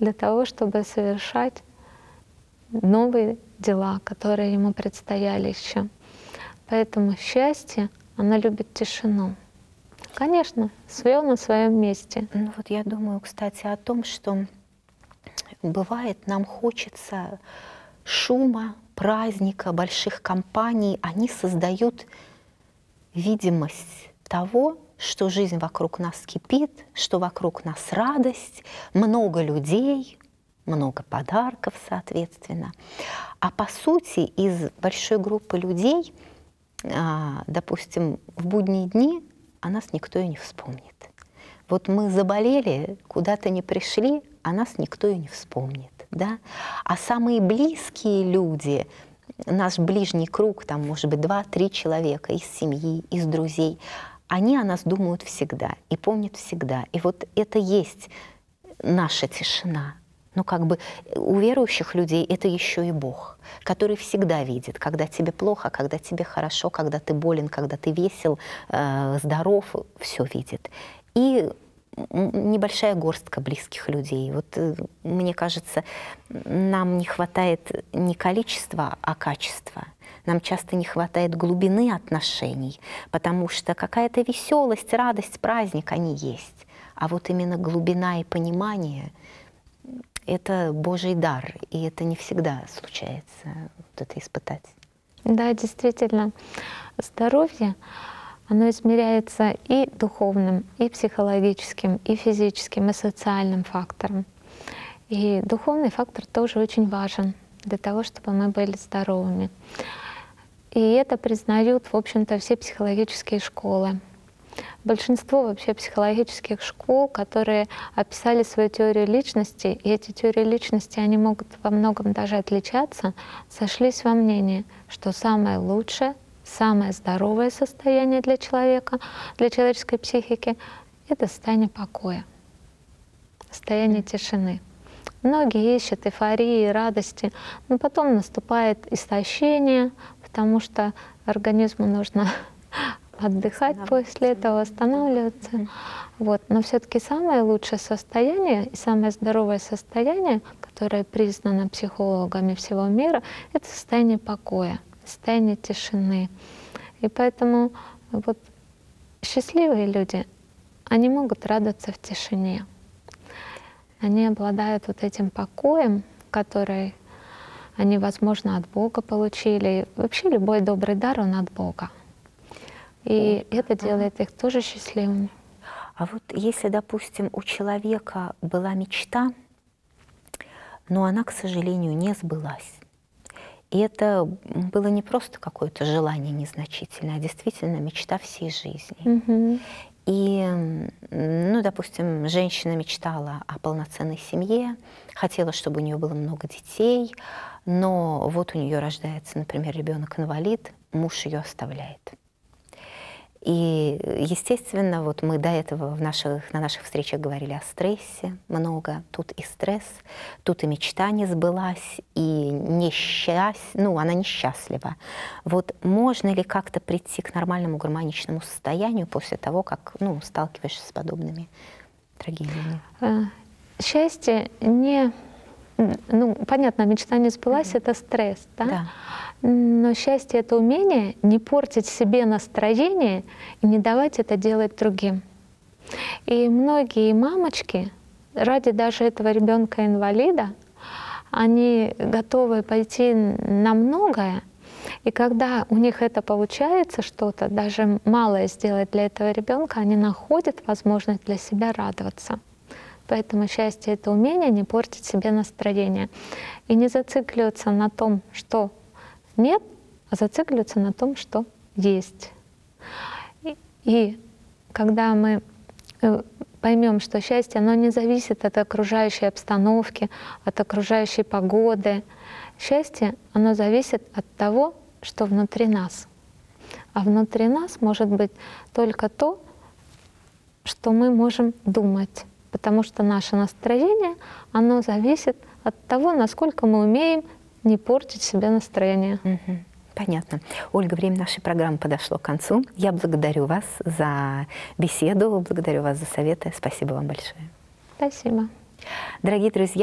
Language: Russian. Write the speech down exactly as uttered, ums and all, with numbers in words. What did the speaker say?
для того, чтобы совершать новые дела, которые ему предстояли еще. Поэтому счастье, оно любит тишину. Конечно, свое на своем месте. Ну вот я думаю, кстати, о том, что бывает, нам хочется шума, праздника, больших компаний. Они создают видимость того, что жизнь вокруг нас кипит, что вокруг нас радость, много людей, много подарков, соответственно. А по сути, из большой группы людей, допустим, в будние дни о нас никто и не вспомнит. Вот мы заболели, куда-то не пришли, о нас никто и не вспомнит. Да? А самые близкие люди, наш ближний круг, там, может быть, два-три человека из семьи, из друзей, они о нас думают всегда и помнят всегда. И вот это есть наша тишина. Ну, как бы у верующих людей это еще и Бог, который всегда видит, когда тебе плохо, когда тебе хорошо, когда ты болен, когда ты весел, э, здоров, все видит. И небольшая горстка близких людей. Вот э, мне кажется, нам не хватает не количества, а качества. Нам часто не хватает глубины отношений, потому что какая-то веселость, радость, праздник, они есть. А вот именно глубина и понимание — это Божий дар, и это не всегда случается, вот это испытать. Да, действительно, здоровье, оно измеряется и духовным, и психологическим, и физическим, и социальным фактором. И духовный фактор тоже очень важен для того, чтобы мы были здоровыми. И это признают, в общем-то, все психологические школы. Большинство вообще психологических школ, которые описали свою теорию личности, и эти теории личности, они могут во многом даже отличаться, сошлись во мнении, что самое лучшее, самое здоровое состояние для человека, для человеческой психики — это состояние покоя, состояние тишины. Многие ищут эйфории, радости, но потом наступает истощение, потому что организму нужно отдыхать после этого, восстанавливаться. Mm-hmm. Вот. Но все-таки самое лучшее состояние и самое здоровое состояние, которое признано психологами всего мира, это состояние покоя, состояние тишины. И поэтому вот счастливые люди, они могут радоваться в тишине. Они обладают вот этим покоем, который они, возможно, от Бога получили. Вообще любой добрый дар, он от Бога. И О, это делает их тоже счастливыми. А вот если, допустим, у человека была мечта, но она, к сожалению, не сбылась, и это было не просто какое-то желание незначительное, а действительно мечта всей жизни. Угу. И, ну, допустим, женщина мечтала о полноценной семье, хотела, чтобы у нее было много детей, но вот у нее рождается, например, ребенок-инвалид, муж ее оставляет. И, естественно, вот мы до этого в наших, на наших встречах говорили о стрессе много. Тут и стресс, тут и мечта не сбылась, и несчастье, ну, она несчастлива. Вот можно ли как-то прийти к нормальному гармоничному состоянию после того, как, ну, сталкиваешься с подобными трагедиями? Счастье не... Ну, понятно, мечта не сбылась, mm-hmm. это стресс, да? Да. Но счастье — это умение не портить себе настроение и не давать это делать другим. И многие мамочки ради даже этого ребенка-инвалида, они готовы пойти на многое, и когда у них это получается что-то, даже малое сделать для этого ребенка, они находят возможность для себя радоваться. Поэтому счастье — это умение не портить себе настроение и не зацикливаться на том, что нет, а зацикливаться на том, что есть. И, и когда мы поймем, что счастье, оно не зависит от окружающей обстановки, от окружающей погоды. Счастье, оно зависит от того, что внутри нас. А внутри нас может быть только то, что мы можем думать. Потому что наше настроение, оно зависит от того, насколько мы умеем не портить себе настроение. Угу. Понятно. Ольга, время нашей программы подошло к концу. Я благодарю вас за беседу, благодарю вас за советы. Спасибо вам большое. Спасибо. Дорогие друзья,